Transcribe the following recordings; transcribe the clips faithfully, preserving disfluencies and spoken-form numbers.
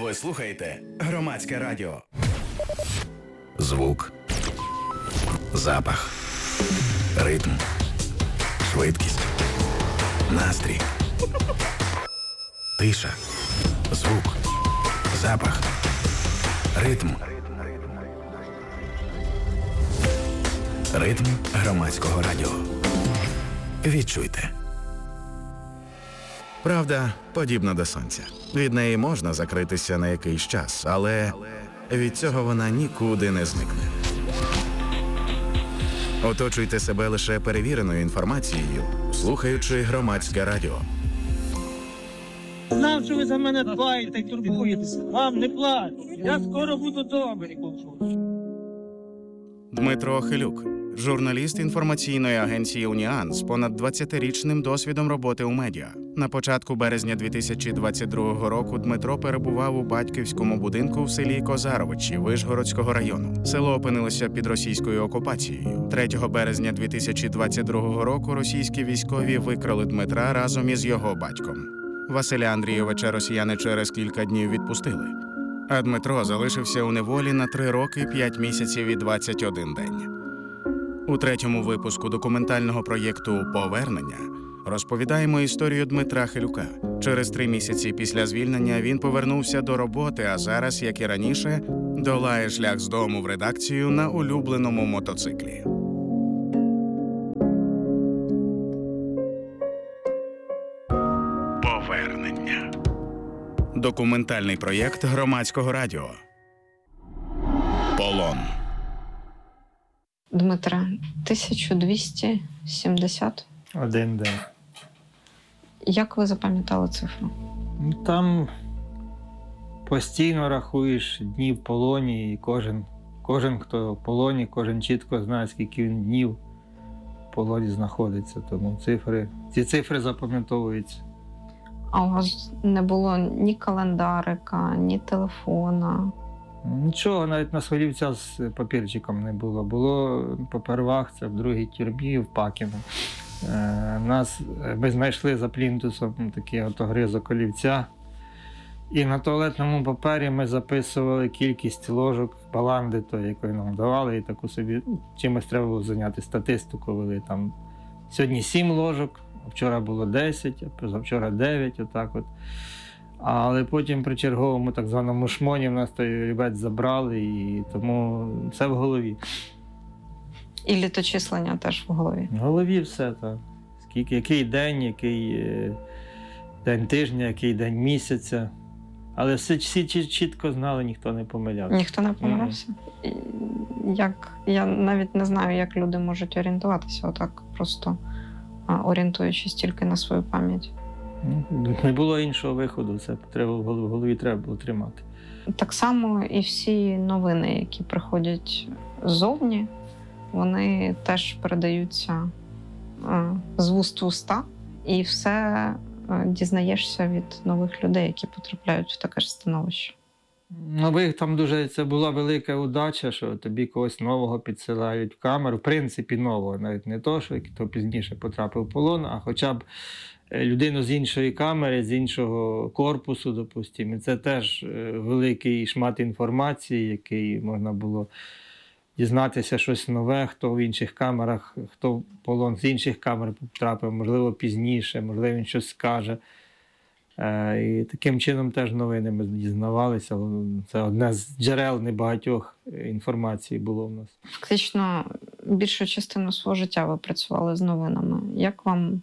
Ви слухаєте Громадське радіо. Звук, запах, ритм, швидкість, настрій, тиша, звук, запах, ритм. Ритм Громадського радіо. Відчуйте. Правда подібна до сонця. Від неї можна закритися на якийсь час, але від цього вона нікуди не зникне. Оточуйте себе лише перевіреною інформацією, слухаючи Громадське радіо. Знав, що ви за мене дбаєте і турбуєтеся. Вам не плачу. Я скоро буду добрий. Дмитро Хилюк, журналіст інформаційної агенції «Уніан» з понад двадцятирічним досвідом роботи у медіа. На початку березня дві тисячі двадцять другого року Дмитро перебував у батьківському будинку в селі Козаровичі Вишгородського району. Село опинилося під російською окупацією. третього березня дві тисячі двадцять другого року російські військові викрали Дмитра разом із його батьком. Василя Андрійовича росіяни через кілька днів відпустили. А Дмитро залишився у неволі на три роки, п'ять місяців і двадцять один день. У третьому випуску документального проєкту «Повернення» розповідаємо історію Дмитра Хилюка. Через три місяці після звільнення він повернувся до роботи, а зараз, як і раніше, долає шлях з дому в редакцію на улюбленому мотоциклі. Повернення. Документальний проєкт Громадського радіо. Полон. Дмитре, тисяча двісті сімдесят. Один день. Як ви запам'ятали цифру? Ну, там постійно рахуєш дні в полоні, і кожен, кожен, хто в полоні, кожен чітко знає, скільки він днів в полоні знаходиться. Тому цифри, ці цифри запам'ятовуються. А у вас не було ні календарика, ні телефона? Нічого, навіть на Свалівця з папірчиком не було. Було попервах, це в другій тюрмі, в Пакіно. Е, нас, ми знайшли за плінтусом такий от огризок олівця. І на туалетному папері ми записували кількість ложок баланди, то, якої нам давали, і таку собі, ну, чимось треба було зайняти, статистику вели. Там сьогодні сім ложок, а вчора було десять, а позавчора дев'ять, отак от. Але потім при черговому так званому шмоні в нас той олівець забрали, і тому все в голові. І літочислення теж в голові? В голові все, так. Скільки, який день, який е, день тижня, який день місяця. Але всі, всі чітко знали, ніхто не помилявся. Ніхто не помилився? Mm. Як, я навіть не знаю, як люди можуть орієнтуватися отак, просто а, орієнтуючись тільки на свою пам'ять. Не було іншого виходу, це треба, в голові треба було тримати. Так само і всі новини, які приходять ззовні, вони теж передаються е, з вуст в уста, і все е, дізнаєшся від нових людей, які потрапляють в таке ж становище. Ну, ви там дуже, це була велика удача, що тобі когось нового підсилають в камеру, в принципі нового, навіть не то, що хто пізніше потрапив в полон, а хоча б людину з іншої камери, з іншого корпусу, допустимо. І це теж великий шмат інформації, який можна було дізнатися щось нове, хто в інших камерах, хто в полон з інших камер потрапив, можливо, пізніше, можливо, він щось скаже. І таким чином теж новини ми дізнавалися. Це одне з джерел небагатьох інформації було в нас. Фактично, більшу частину свого життя ви працювали з новинами. Як вам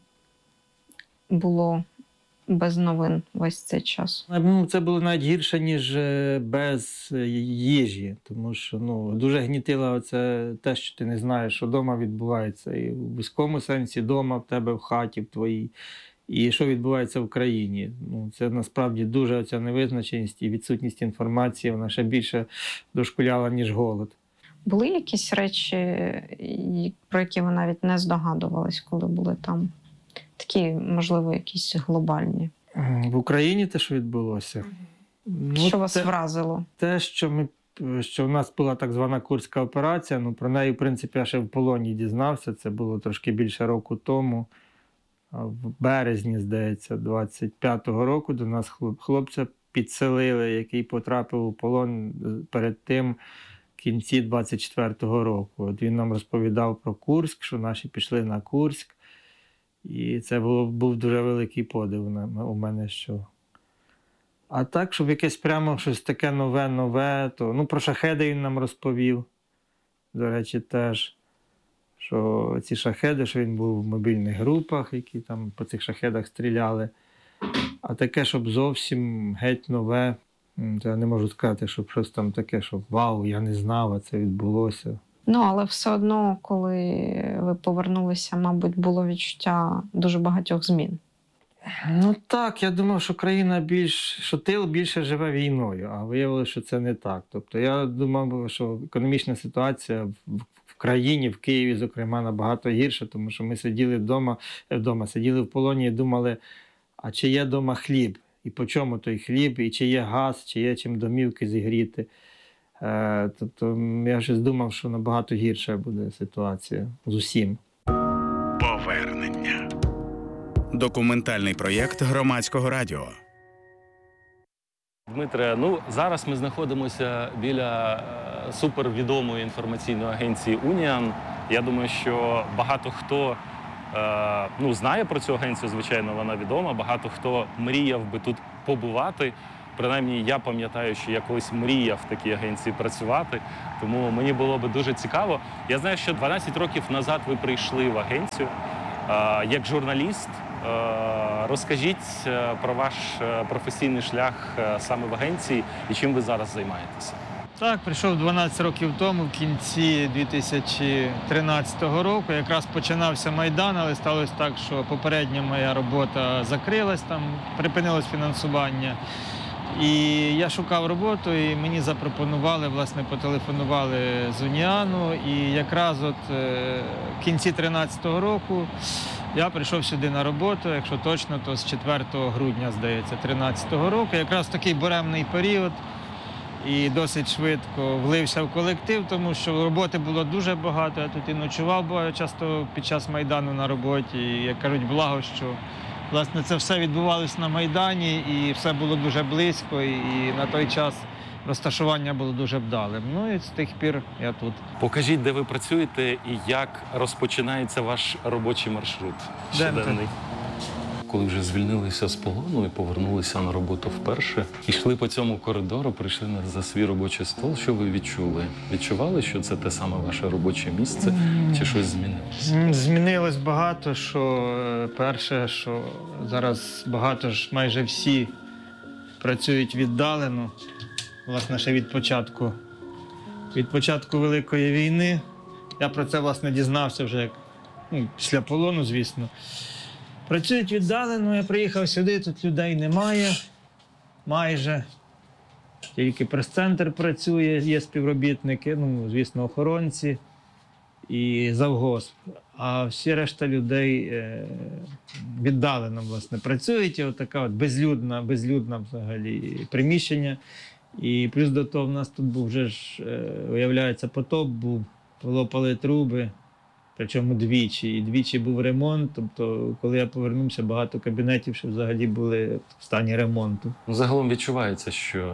було без новин весь цей час? Це було навіть гірше, ніж без їжі, тому що ну, дуже гнітило оце те, що ти не знаєш, що вдома відбувається. І в близькому сенсі вдома, в тебе в хаті, в твоїй, і що відбувається в країні. Ну, це насправді дуже оця невизначеність і відсутність інформації, вона ще більше дошкуляла, ніж голод. Були якісь речі, про які ви навіть не здогадувались, коли були там? Такі, можливо, якісь глобальні. В Україні те, що відбулося. Ну, що вас те, вразило? Те, що ми, що в нас була так звана Курська операція, ну про неї, в принципі, я ще в полоні дізнався. Це було трошки більше року тому. В березні, здається, двадцять п'ятого року до нас хлопця підселили, який потрапив у полон перед тим в кінці двадцять четвертого року. От він нам розповідав про Курськ, що наші пішли на Курськ. І це було, був дуже великий подив у мене, що... А так, щоб якесь прямо щось таке нове-нове, то... Ну, про шахеди він нам розповів, до речі, теж. Що ці шахеди, що він був в мобільних групах, які там по цих шахедах стріляли. А таке, щоб зовсім геть нове, то я не можу сказати, щоб щось там таке, щоб вау, я не знав, а це відбулося. Ну, але все одно, коли ви повернулися, мабуть, було відчуття дуже багатьох змін. Ну так, я думав, що країна більш, що тил більше живе війною, а виявилося, що це не так. Тобто я думав, що економічна ситуація в, в країні, в Києві, зокрема, набагато гірша, тому що ми сиділи вдома, вдома, сиділи в полоні і думали, а чи є вдома хліб, і по чому той хліб, і чи є газ, чи є чим домівки зігріти. Е, тобто я щось думав, що набагато гірша буде ситуація з усім. Повернення. Документальний проєкт Громадського радіо. Дмитре, ну зараз ми знаходимося біля е, супервідомої інформаційної агенції «Уніан». Я думаю, що багато хто е, ну, знає про цю агенцію, звичайно, вона відома. Багато хто мріяв би тут побувати. Принаймні, я пам'ятаю, що я колись мріяв в такій агенції працювати, тому мені було би дуже цікаво. Я знаю, що дванадцять років назад ви прийшли в агенцію е, як журналіст. Розкажіть про ваш професійний шлях саме в агенції і чим ви зараз займаєтеся. Так, прийшов дванадцять років тому, в кінці дві тисячі тринадцятого року. Якраз починався Майдан, але сталося так, що попередня моя робота закрилась, там припинилось фінансування. І я шукав роботу, і мені запропонували, власне, потелефонували з Уніану. І якраз от в кінці тринадцятого року я прийшов сюди на роботу, якщо точно, то з четвертого грудня, здається, тринадцятого року. Якраз такий буремний період і досить швидко влився в колектив, тому що роботи було дуже багато. Я тут і ночував часто під час Майдану на роботі. І, як кажуть, благо, що власне це все відбувалося на Майдані і все було дуже близько, і на той час розташування було дуже вдалим. Ну і з тих пір я тут. Покажіть, де ви працюєте і як розпочинається ваш робочий маршрут щоденний. Коли вже звільнилися з полону і повернулися на роботу вперше, йшли по цьому коридору, прийшли за свій робочий стол. Що ви відчули? Відчували, що це те саме ваше робоче місце, чи щось змінилося? Змінилось багато, що перше, що зараз багато ж, майже всі працюють віддалено, власне, ще від початку, від початку Великої війни. Я про це, власне, дізнався вже як, ну, після полону, звісно. Працюють віддалено, я приїхав сюди, тут людей немає, майже. Тільки прес-центр працює, є співробітники, ну, звісно, охоронці і завгосп. А всі решта людей е, віддалено, власне, працюють. І от така от безлюдна, безлюдна взагалі приміщення. І плюс до того в нас тут був вже ж, е, виявляється, потоп був, полопали труби. Причому двічі. І двічі був ремонт. Тобто, коли я повернувся, багато кабінетів ще взагалі були в стані ремонту. Загалом відчувається, що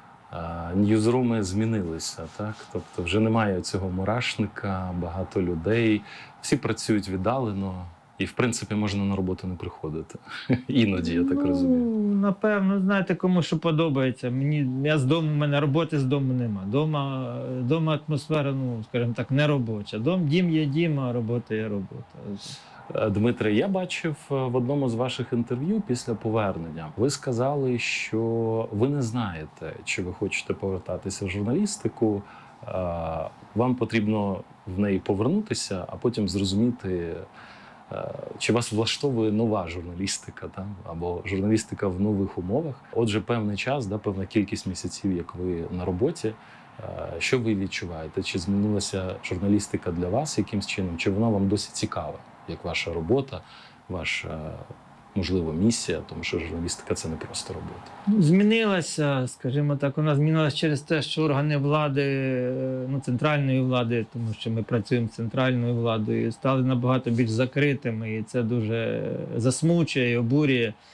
а, ньюзруми змінилися, так? Тобто вже немає цього мурашника, багато людей, всі працюють віддалено. І, в принципі, можна на роботу не приходити. Іноді, я так розумію. Ну, напевно, знаєте, кому що подобається. Мені, я з дому, в мене роботи з дому нема. Дома, дома атмосфера, ну, скажімо так, не робоча. Дом, дім є дім, а робота є робота. Дмитре, я бачив в одному з ваших інтерв'ю після повернення, ви сказали, що ви не знаєте, чи ви хочете повертатися в журналістику. Вам потрібно в неї повернутися, а потім зрозуміти, чи вас влаштовує нова журналістика, там, або журналістика в нових умовах. Отже, певний час, да, певна кількість місяців, як ви на роботі. Що ви відчуваєте? Чи змінилася журналістика для вас якимсь чином? Чи вона вам досі цікава, як ваша робота, ваша, можливо, місія? Тому що журналістика – це не просто робота. Змінилася, скажімо так, вона змінилася через те, що органи влади, ну, центральної влади, тому що ми працюємо з центральною владою, стали набагато більш закритими, і це дуже засмучує і обурює.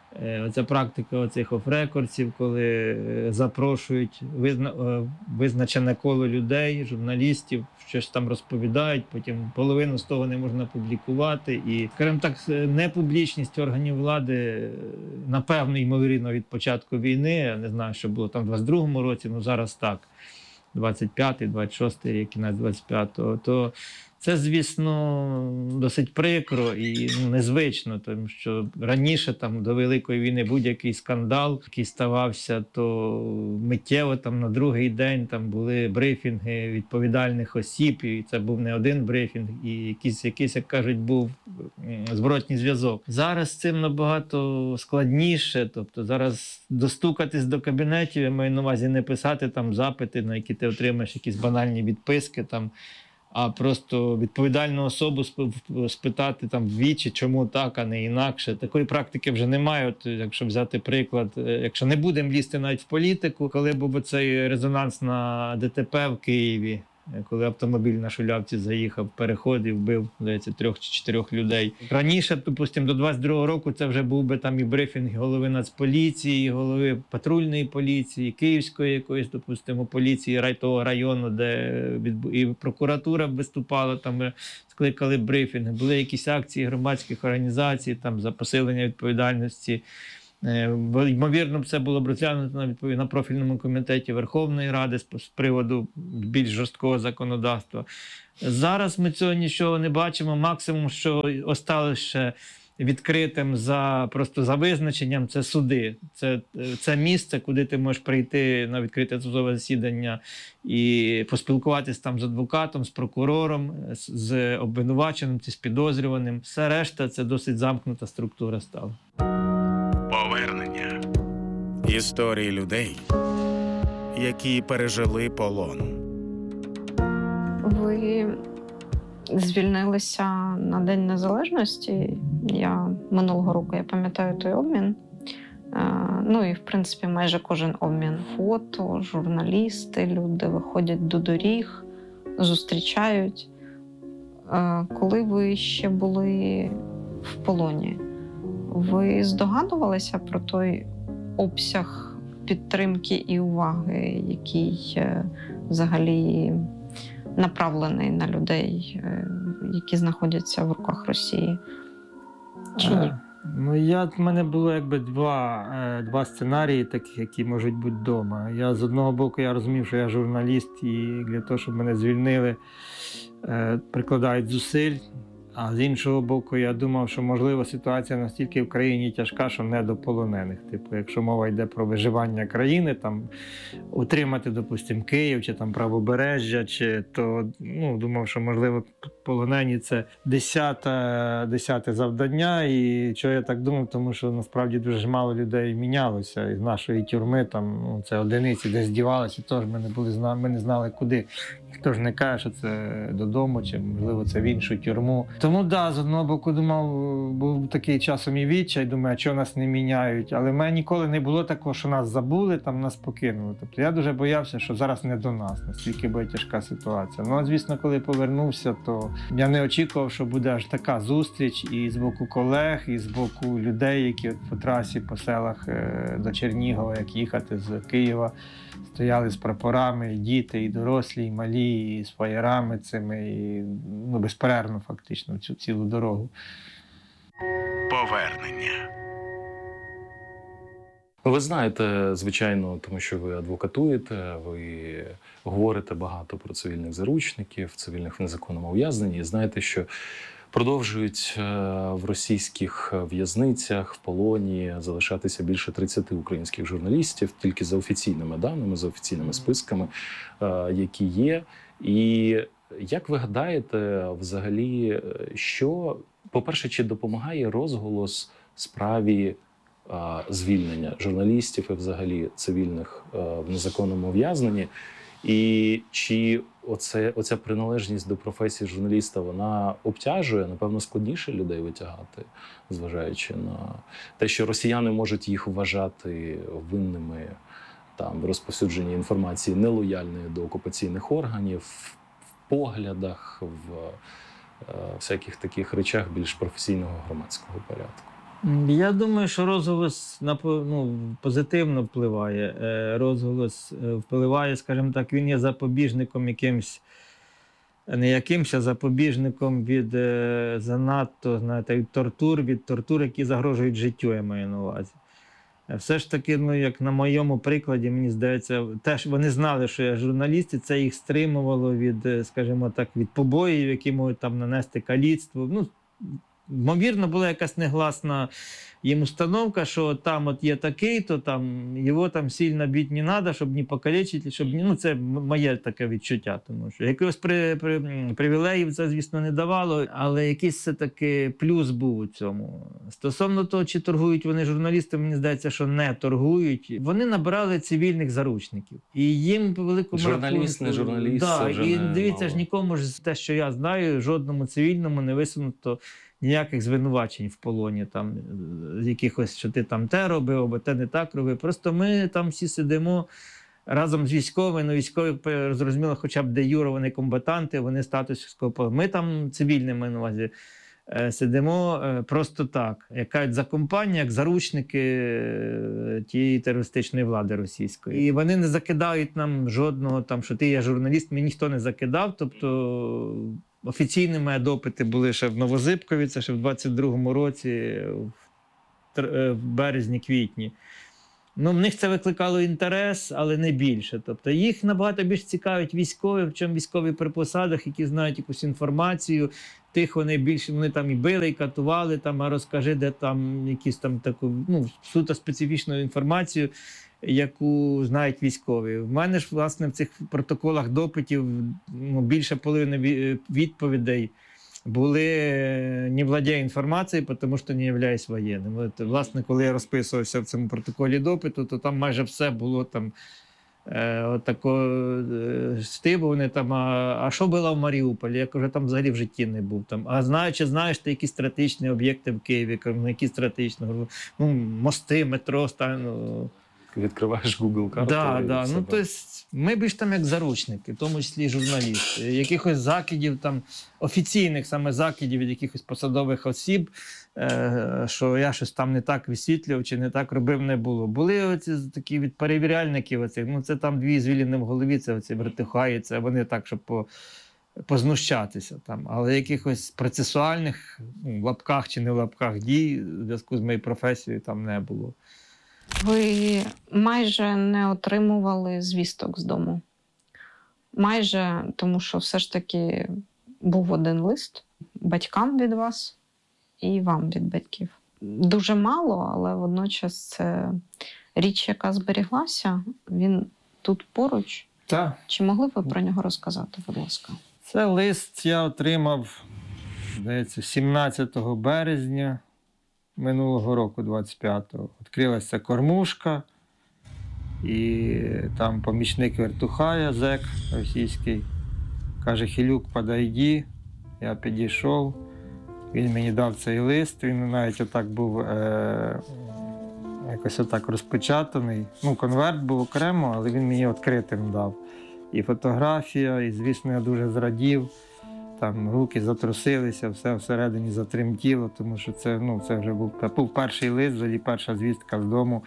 Е, Оця практика оцих оф-рекордсів, коли е, запрошують визна, е, визначене коло людей, журналістів, щось там розповідають, потім половину з того не можна публікувати. І, скажімо так, непублічність органів влади, е, напевно, ймовірно, від початку війни, я не знаю, що було там в двадцять другому році, ну зараз так, двадцять п'ятий, двадцять шостий рік, кінець двадцять п'ятого, то це, звісно, досить прикро і ну, незвично, тому що раніше там, до Великої війни будь-який скандал, який ставався, то миттєво там, на другий день там, були брифінги відповідальних осіб, і це був не один брифінг, і якийсь, якийсь як кажуть, був зворотній зв'язок. Зараз з цим набагато складніше, тобто зараз достукатись до кабінетів, я маю на увазі не писати там запити, на які ти отримаєш якісь банальні відписки, там, а просто відповідальну особу спитати там ввічі, чому так, а не інакше. Такої практики вже немає. От, якщо взяти приклад, якщо не будемо лізти навіть в політику, коли був цей резонанс на ДТП в Києві, коли автомобіль на Шулявці заїхав в переход і вбив, здається, трьох чи чотирьох людей. Раніше, допустимо, до двадцять другого року це вже був би там і брифінг голови Нацполіції, голови патрульної поліції, Київської якоїсь, допустимо, поліції рай- того району, де відбу- і прокуратура виступала, там скликали брифінги, були якісь акції громадських організацій там за посилення відповідальності. Ймовірно, це було б розглянуто на, відповідь, на профільному комітеті Верховної Ради з, з приводу більш жорсткого законодавства. Зараз ми цього нічого не бачимо. Максимум, що осталося ще відкритим за, просто за визначенням, це суди. Це, це місце, куди ти можеш прийти на відкрите судове засідання і поспілкуватися там з адвокатом, з прокурором, з, з обвинуваченим чи з підозрюваним. Все решта – це досить замкнута структура стала. Повернення. Історії людей, які пережили полон. Ви звільнилися на День Незалежності. Я минулого року, я пам'ятаю той обмін. Ну і, в принципі, майже кожен обмін. Фото, журналісти, люди виходять до доріг, зустрічають. Коли ви ще були в полоні, ви здогадувалися про той обсяг підтримки і уваги, який е, взагалі направлений на людей, е, які знаходяться в руках Росії? Чи ні? Ну, я, в мене було якби два, е, два сценарії, таких, які можуть бути вдома. Я, з одного боку, я розумів, що я журналіст, і для того, щоб мене звільнили, е, прикладають зусиль. А з іншого боку, я думав, що, можливо, ситуація настільки в країні тяжка, що не до полонених. Типу, якщо мова йде про виживання країни, там, утримати, допустимо, Київ, чи там Правобережжя, чи, то ну, думав, що, можливо, полонені – це десяте, десяте завдання. І чого я так думав? Тому що, насправді, дуже мало людей мінялося. Із нашої тюрми, там, ну, це одиниці, де здівалися, тож ми не, були, ми не знали, куди. Ніхто ж не каже, що це додому, чи, можливо, це в іншу тюрму. Тому, да, з одного боку, думав, був такий часом і відчай, думаю, а чого нас не міняють. Але в мене ніколи не було такого, що нас забули, там нас покинули. Тобто я дуже боявся, що зараз не до нас, наскільки буде тяжка ситуація. Ну, а звісно, коли повернувся, то я не очікував, що буде аж така зустріч і з боку колег, і з боку людей, які от по трасі, по селах до Чернігова, як їхати з Києва, стояли з прапорами, і діти, і дорослі, і малі, і з фаєрами цими, і ну, безперервно фактично цю цілу дорогу. Повернення. Ви знаєте, звичайно, тому що ви адвокатуєте, ви говорите багато про цивільних заручників, цивільних в незаконному ув'язненні, і знаєте, що продовжують в російських в'язницях, в полоні залишатися більше тридцяти українських журналістів, тільки за офіційними даними, за офіційними списками, які є. І як ви гадаєте, взагалі, що, по-перше, чи допомагає розголос справі звільнення журналістів і взагалі цивільних в незаконному ув'язненні? І чи оце, оця приналежність до професії журналіста, вона обтяжує, напевно, складніше людей витягати, зважаючи на те, що росіяни можуть їх вважати винними там, в розповсюдженні інформації нелояльної до окупаційних органів, в поглядах, в е, всяких таких речах більш професійного громадського порядку? М, Я думаю, що розголос на по- ну, позитивно впливає. Е, Розголос е, впливає, скажімо так, він є запобіжником якимсь, не якимсь, а запобіжником від е, занадто, знаєте, від тортур, від тортур, які загрожують життю, я маю на увазі. Е, Все ж таки, ну, як на моєму прикладі, мені здається, теж вони знали, що я журналіст, і це їх стримувало від, е, скажімо так, від побоїв, які можуть там нанести каліцтво. Ну, ймовірно, була якась негласна їм установка, що там от є такий, то там його там сильно бити не треба, щоб не покалечити, щоб не... ну це м- моє таке відчуття, тому що якогось при, при, м, привілеїв це, звісно, не давало, але якийсь все-таки плюс був у цьому. Стосовно того, чи торгують вони журналістами, мені здається, що не торгують. Вони набирали цивільних заручників. І їм по великому Журналіст, не журналіст, Да, це вже і не дивіться мало. ж, нікому ж те, що я знаю, жодному цивільному не висунуто ніяких звинувачень в полоні, там, е, якихось, що ти там те робив, або те не так робив. Просто ми там всі сидимо разом з військовими, ну військові, пе- зрозуміло, хоча б де юро, вони комбатанти, вони статус військового полону. Ми там цивільними на увазі е, сидимо е, просто так, як кажуть, за компанію, як заручники е, тієї терористичної влади російської. І вони не закидають нам жодного, там, що ти є журналіст, мені ніхто не закидав, тобто офіційними допити були ще в Новозибкові, це ще в двадцять другому році, в, тр- е, в березні-квітні. Ну, в них це викликало інтерес, але не більше. Тобто їх набагато більш цікавить військові, в чому військові при посадах, які знають якусь інформацію. Тих вони більше вони там і били, і катували, там, а розкажи, де там якісь там таку ну, суто специфічну інформацію, яку знають військові. В мене ж, власне, в цих протоколах допитів ну, більше половини ві- відповідей були е, не владею інформацією, тому що не являюсь воєнним. От, власне, коли я розписувався в цьому протоколі допиту, то там майже все було там е, от такого е, стибу. Вони там, а, а що було в Маріуполі? Я кажу, там взагалі в житті не був. Там, а знаю, чи знаєш ти які стратегічні об'єкти в Києві? Кажу, ну, які стратегічні? Говорю, ну, мости, метро, стан, ну, Відкриваєш Google карту. Да, і да. все Ну, так. то есть, ми більш там як заручники, в тому числі і журналісти. Якихось закидів, там, офіційних саме закидів від якихось посадових осіб, е, що я щось там не так висвітлював чи не так робив, не було. Були оці такі від перевіряльників, оцих, ну це там дві звіліни в голові, це оці вертихаї, це вони так, щоб по, познущатися. Там. Але якихось процесуальних, ну, в лапках чи не в лапках дій в зв'язку з моєю професією там не було. Ви майже не отримували звісток з дому. Майже, тому що все ж таки був один лист батькам від вас і вам від батьків. Дуже мало, але водночас це річ, яка зберіглася. Він тут поруч. Так. Чи могли б ви про нього розказати, будь ласка? Це лист я отримав, здається, сімнадцятого березня минулого року, двадцять п'ятого. Відкрилася кормушка, і там помічник вертухая, зек російський, каже: Хілюк, подойди. Я підійшов, він мені дав цей лист, він навіть отак був е- якось отак розпечатаний. Ну, конверт був окремо, але він мені відкритим дав. І фотографія, і, звісно, я дуже зрадів. Там руки затрусилися, все всередині затремтіло, тому що це, ну, це вже був, був перший лист, взагалі перша звістка з дому,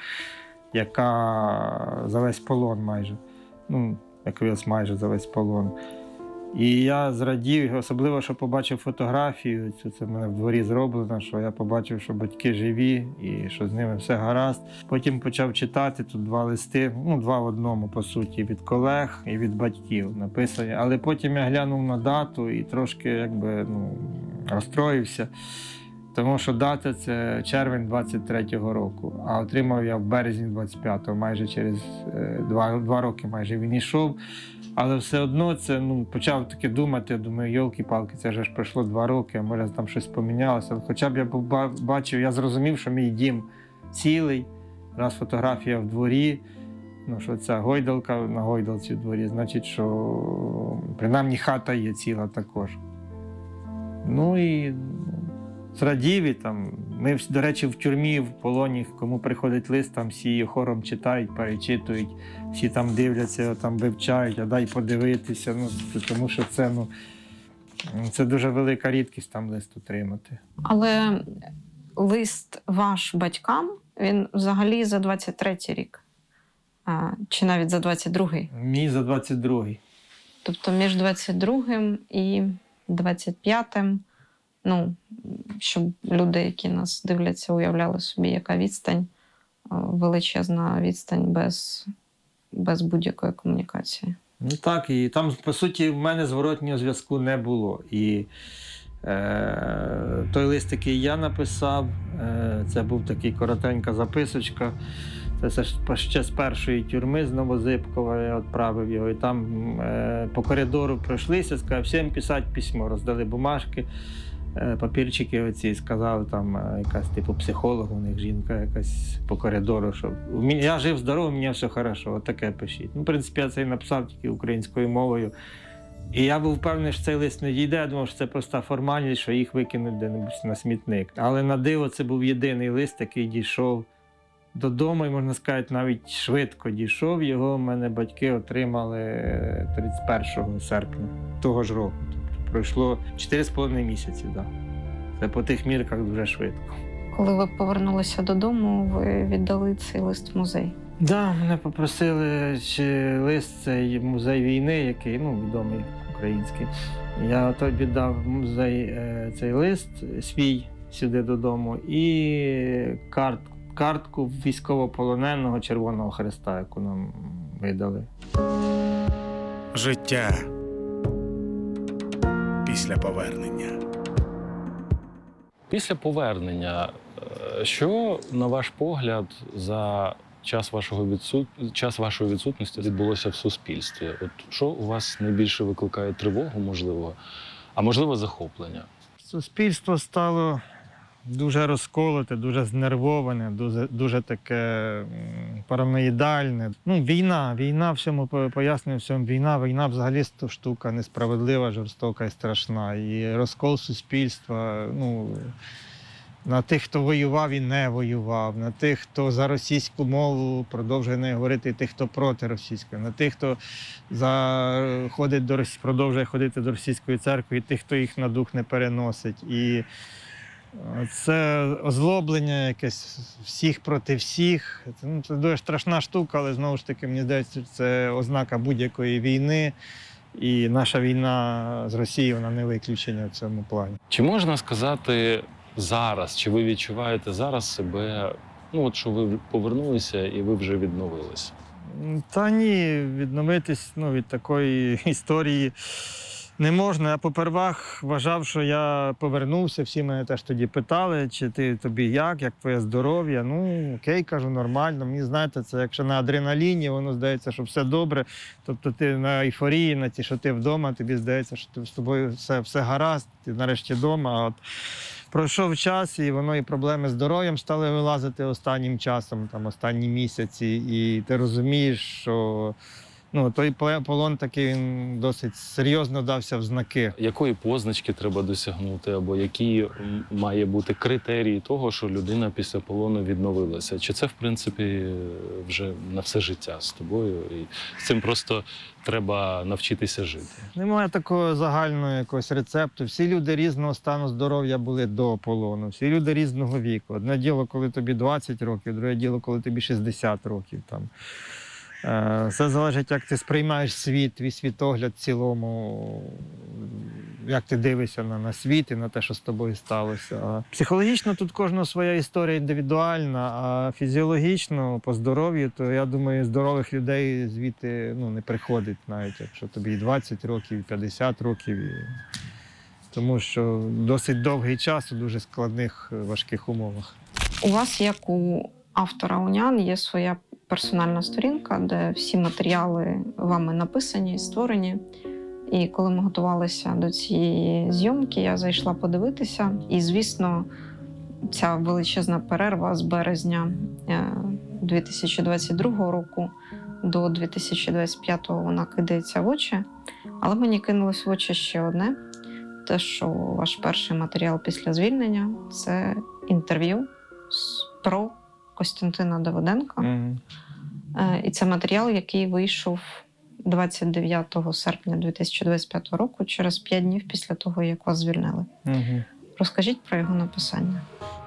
яка за весь полон майже. Ну, якраз майже за весь полон. І я зрадів, особливо, що побачив фотографію, цю, це в мене в дворі зроблено, що я побачив, що батьки живі і що з ними все гаразд. Потім почав читати тут два листи, ну, два в одному, по суті, від колег і від батьків написані. Але потім я глянув на дату і трошки, якби, ну, розстроївся, тому що дата – це червень двадцять третього року, а отримав я в березні двадцять п'ятого, майже через е, два, два роки майже він йшов. Але все одно це, ну, почав таки думати, я думаю, йолки-палки, це вже ж пройшло два роки, а може там щось помінялося. Хоча б я бачив, я зрозумів, що мій дім цілий, раз фотографія в дворі, ну, що ця гойдалка на гойдалці в дворі, значить, що принаймні хата є ціла також. Ну і зрадів, і там, ми, до речі, в тюрмі, в полоні, кому приходить лист, там всі хором читають, перечитують, всі там дивляться, там вивчають, а дай подивитися, ну, тому що це, ну, це дуже велика рідкість там лист отримати. Але лист ваш батькам, він взагалі за двадцять третій рік, а, чи навіть за двадцять другий. Мій за двадцять другий. Тобто між двадцять другим і двадцять п'ятим, ну, щоб люди, які нас дивляться, уявляли собі, яка відстань, величезна відстань без, без будь-якої комунікації. Ну так, і там, по суті, в мене зворотнього зв'язку не було. І е, той лист, який я написав, е, це був такий коротенька записочка. Це ще з першої тюрми з Новозибкова я відправив його. І там е, по коридору пройшлися, сказав, всім писати письмо. Роздали бумажки, е, папірчики оці, сказали, там е, якась типу психолог, у них жінка якась по коридору, що я жив здоровий, у мене все хорошо, от таке пишіть. Ну, в принципі, я це і написав тільки українською мовою. І я був впевнений, що цей лист не дійде, я думав, що це просто формальність, що їх викинуть де-небудь на смітник. Але на диво це був єдиний лист, який дійшов додому, і, можна сказати, навіть швидко дійшов. Його в мене батьки отримали тридцять першого серпня того ж року. Тобто пройшло чотири з половиною місяці. Да. Це по тих мірках дуже швидко. Коли ви повернулися додому, ви віддали цей лист в музей? Так, да, мене попросили, чи лист цей музей війни, який, ну, відомий український. Я той віддав в музей е, цей лист свій сюди додому і картку. картку військовополоненого Червоного Хреста, яку нам видали. Життя після повернення. Після повернення, е, що, на ваш погляд, за час, вашого відсут... час вашої відсутності відбулося в суспільстві? От що у вас найбільше викликає тривогу, можливо, а можливо, захоплення? Суспільство стало дуже розколоте, дуже знервоване, дуже, дуже таке параноїдальне. Ну, війна, війна всьому пояснює всьому. Війна, війна взагалі штука несправедлива, жорстока і страшна. І розкол суспільства, ну, на тих, хто воював і не воював, на тих, хто за російську мову продовжує не говорити, і тих, хто проти російської, на тих, хто за... ходить до Росії, продовжує ходити до російської церкви, і тих, хто їх на дух не переносить. І це озлоблення якесь всіх проти всіх. Це, ну, це дуже страшна штука, але знову ж таки, мені здається, це ознака будь-якої війни. І наша війна з Росією, вона не виключення в цьому плані. Чи можна сказати зараз, чи ви відчуваєте зараз себе, ну от що ви повернулися і ви вже відновилися? Та ні, відновитись, ну, від такої історії не можна. Я попервах вважав, що я повернувся, всі мене теж тоді питали, чи ти, тобі як, як твоє здоров'я. Ну, окей, кажу, нормально. Мені, знаєте, це якщо на адреналіні, воно здається, що все добре. Тобто ти на ейфорії, на ті, що ти вдома, тобі здається, що з тобою все, все гаразд, ти нарешті вдома. А от пройшов час, і воно і проблеми з здоров'ям стали вилазити останнім часом, там, останні місяці. І ти розумієш, що ну, той полон такий, він досить серйозно дався в знаки. Якої позначки треба досягнути, або які має бути критерії того, що людина після полону відновилася? Чи це, в принципі, вже на все життя з тобою? І з цим просто треба навчитися жити? Немає такого загального якогось рецепту. Всі люди різного стану здоров'я були до полону. Всі люди різного віку. Одне діло, коли тобі двадцять років, друге діло, коли тобі шістдесят років. Там. Все залежить, як ти сприймаєш світ, твій світогляд в цілому, як ти дивишся на, на світ і на те, що з тобою сталося. А психологічно тут кожна своя історія індивідуальна, а фізіологічно, по здоров'ю, то я думаю, здорових людей звідти ну, не приходить навіть, якщо тобі і двадцять років, і п'ятдесят років. І... Тому що досить довгий час у дуже складних, важких умовах. У вас, як у автора «Уніан», є своя персональна сторінка, де всі матеріали вами написані, створені. І коли ми готувалися до цієї зйомки, я зайшла подивитися. І, звісно, ця величезна перерва з березня дві тисячі двадцять другого року до дві тисячі двадцять п'ятого вона кидається в очі. Але мені кинулось в очі ще одне. Те, що ваш перший матеріал після звільнення – це інтерв'ю про Костянтина Давиденка. Mm-hmm. І це матеріал, який вийшов двадцять дев'ятого серпня дві тисячі двадцять п'ятого року, через п'ять днів після того, як вас звільнили. Mm-hmm. Розкажіть про його написання.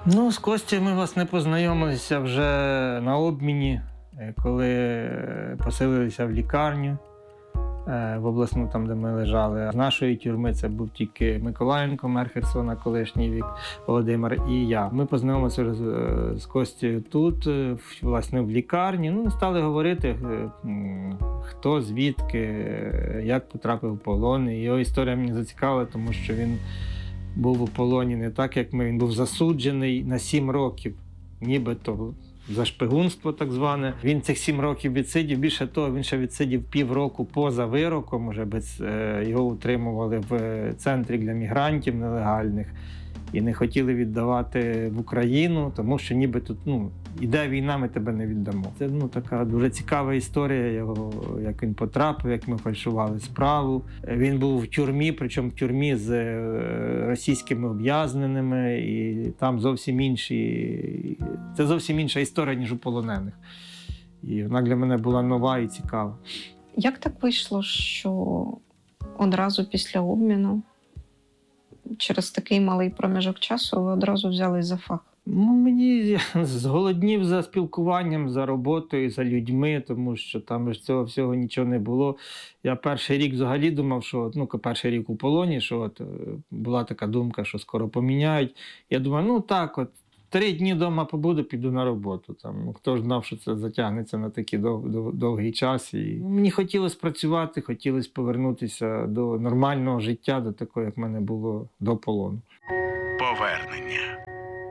Ну, з Костю ми, власне, познайомилися вже на обміні, е, коли е, поселилися в лікарню е, в обласну, там, де ми лежали. З нашої тюрми це був тільки Миколаєнко, мер Херсона, колишній Вік Володимир, і я. Ми познайомилися з, з Костю тут, е, в- власне, в лікарні. Ну, стали говорити, е, м, хто, звідки, е, як потрапив в полон. І його історія мені зацікавила, тому що він був у полоні не так, як ми. Він був засуджений на сім років, нібито за шпигунство так зване. Він цих сім років відсидів. Більше того, він ще відсидів півроку поза вироком. Уже без, е, його утримували в центрі для мігрантів нелегальних і не хотіли віддавати в Україну, тому що ніби тут, ну, іде війна, ми тебе не віддамо. Це, ну, така дуже цікава історія його, як він потрапив, як ми фальшували справу. Він був в тюрмі, причому в тюрмі з е, російськими ув'язненими, і там зовсім інші, це зовсім інша історія, ніж у полонених. І вона для мене була нова і цікава. Як так вийшло, що одразу після обміну, через такий малий проміжок часу, ви одразу взялись за фах? Ну, мені я зголоднів за спілкуванням, за роботою, за людьми, тому що там ж цього всього нічого не було. Я перший рік взагалі думав, що, ну, перший рік у полоні, що от, е, була така думка, що скоро поміняють. Я думаю, ну так, от, три дні вдома побуду, піду на роботу. Там, ну, хто ж знав, що це затягнеться на такий дов, дов, довгий час. І мені хотілося працювати, хотілося повернутися до нормального життя, до такого, як в мене було до полону. Повернення.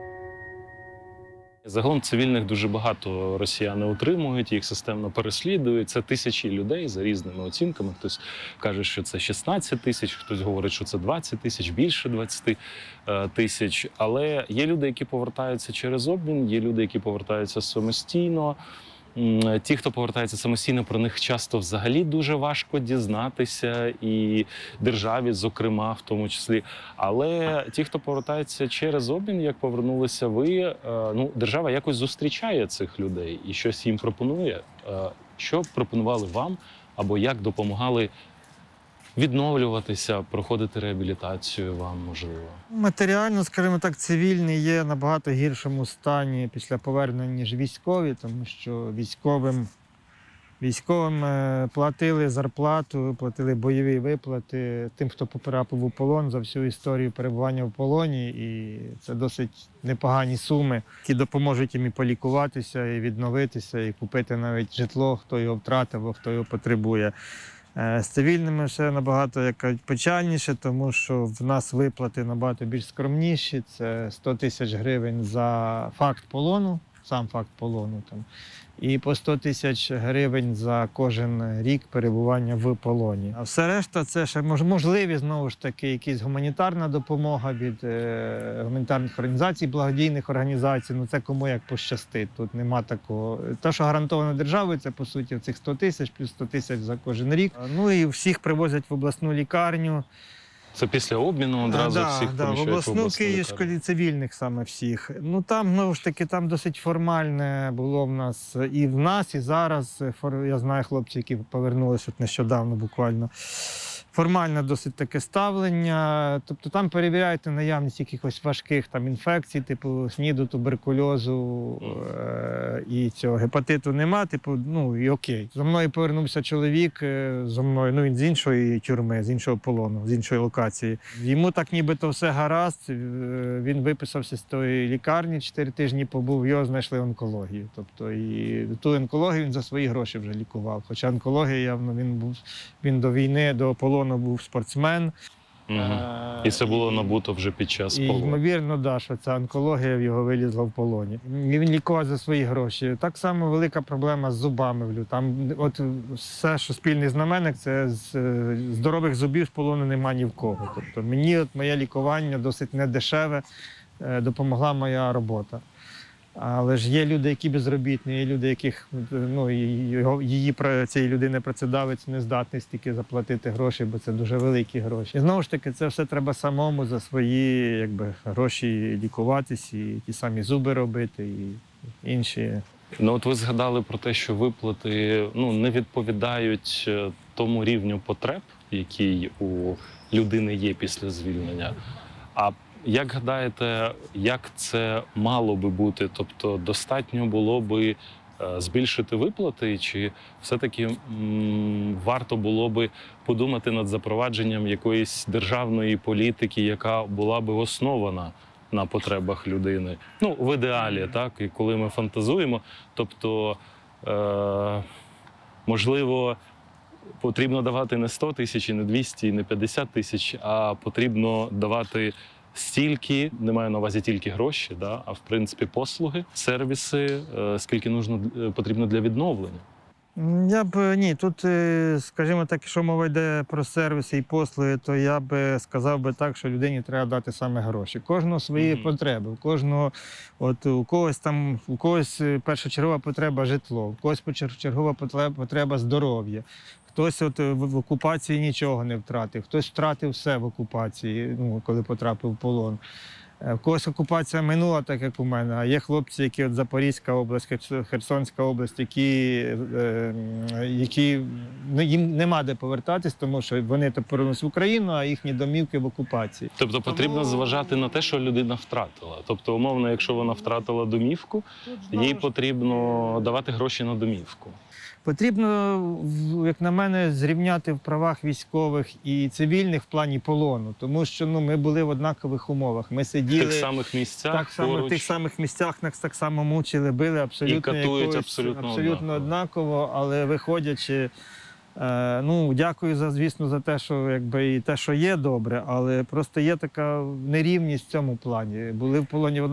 Загалом цивільних дуже багато росіяни утримують, їх системно переслідують. Це тисячі людей за різними оцінками. Хтось каже, що це шістнадцять тисяч, хтось говорить, що це двадцять тисяч, більше двадцять тисяч. Але є люди, які повертаються через обмін, є люди, які повертаються самостійно. М, Ті, хто повертається самостійно, про них часто взагалі дуже важко дізнатися, і державі, зокрема, в тому числі. Але ті, хто повертається через обмін, як повернулися ви, е, ну, держава якось зустрічає цих людей і щось їм пропонує. Е, Що пропонували вам, або як допомагали відновлюватися, проходити реабілітацію вам, можливо? Матеріально, скажімо так, цивільний є набагато гіршому стані після повернення, ніж військові, тому що військовим, військовим е, платили зарплату, платили бойові виплати тим, хто потрапив у полон за всю історію перебування в полоні. І це досить непогані суми, які допоможуть їм і полікуватися, і відновитися, і купити навіть житло, хто його втратив, хто його потребує. Е, З цивільними все набагато як кажуть, печальніше, тому що в нас виплати набагато більш скромніші. Це сто тисяч гривень за факт полону, сам факт полону. Там, і по сто тисяч гривень за кожен рік перебування в полоні. А все решта це ще мож- можливі, знову ж таки, якась гуманітарна допомога від е, гуманітарних організацій, благодійних організацій. Ну це кому як пощастить. Тут нема такого. Те, що гарантовано державою, це по суті цих сто тисяч, плюс сто тисяч за кожен рік. Ну і всіх привозять в обласну лікарню. Це після обміну одразу да, всіх да, в поміщають в обласну обласну Київську лікарню? цивільних саме всіх. Ну там, знову ж таки, там досить формальне було в нас і в нас, і зараз. Фор- Я знаю хлопців, які повернулися от нещодавно буквально. Формальне досить таке ставлення. Тобто там перевіряють на наявність якихось важких там інфекцій, типу СНІДу, туберкульозу е- і цього гепатиту нема. Типу, ну і окей. За мною повернувся чоловік, е, зо мною, ну він з іншої тюрми, з іншого полону, з іншої локації. Йому так нібито все гаразд. е, Він виписався з тої лікарні, чотири тижні побув, його знайшли онкологію. Тобто і ту онкологію він за свої гроші вже лікував. Хоча онкологія явно він був він до війни, до полону був спортсмен. Мгм. Е, І це було набуто вже під час і, полону. ймовірно, да, що ця онкологія в його вилізла в полоні. І він лікував за свої гроші. Так само велика проблема з зубами. в лю- Там от все, що спільний знаменник, це з е, здорових зубів з полону нема ні в кого. Тобто мені от моє лікування досить недешеве, е, допомогла моя робота. Але ж є люди, які безробітні, є люди, яких ну, і його, її пра- цієї людини працедавець не здатний стільки заплатити гроші, бо це дуже великі гроші. І знову ж таки, це все треба самому за свої якби, гроші лікуватись, і ті самі зуби робити, і інші. Ну от ви згадали про те, що виплати ну, не відповідають е, тому рівню потреб, який у людини є після звільнення. А Як гадаєте, як це мало би бути? Тобто достатньо було би е, збільшити виплати, чи все-таки м, варто було би подумати над запровадженням якоїсь державної політики, яка була би основана на потребах людини? Ну, в ідеалі, так, і коли ми фантазуємо, тобто, е, можливо, потрібно давати не сто тисяч, і не двісті, і не п'ятдесят тисяч, а потрібно давати стільки, не маю на увазі тільки гроші, да, а в принципі послуги, сервіси, е, скільки нужно, е, потрібно для відновлення. Я б ні, тут, е, скажімо так, якщо мова йде про сервіси і послуги, то я б сказав би так, що людині треба дати саме гроші. Кожного свої Мгм. потреби. У кожного, от у когось там, у когось е, першочергова потреба житло, у когось першочергова потреба, потреба здоров'я. Хтось от в в окупації нічого не втратив, хтось втратив все в окупації, ну, коли потрапив в полон. Е, В когось окупація минула, так як у мене, а є хлопці, які от Запорізька область, Херс- Херсонська область, які, е, які ну, їм нема де повертатись, тому що вони то повернулись в Україну, а їхні домівки в окупації. Тобто потрібно зважати на те, що людина втратила. Тобто, умовно, якщо вона втратила домівку, їй потрібно давати гроші на домівку. Потрібно, в- як на мене, зрівняти в правах військових і цивільних в плані полону, тому що ну, ми були в однакових умовах. Ми В сиділи тих самих місцях, так само, в поруч. тих самих місцях нас так само мучили, били абсолютно, катують якось- абсолютно абсолютно однаково. однаково, але виходячи, е, ну, дякую, за, звісно, за те, що якби, і те, що є добре, але просто є така нерівність в цьому плані. Були в полоні в